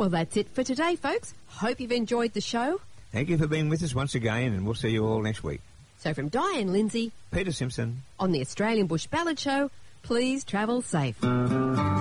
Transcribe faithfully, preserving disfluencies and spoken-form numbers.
Well, that's it for today, folks. Hope you've enjoyed the show. Thank you for being with us once again, and we'll see you all next week. So from Diane Lindsay, Peter Simpson, on the Australian Bush Ballad Show, please travel safe.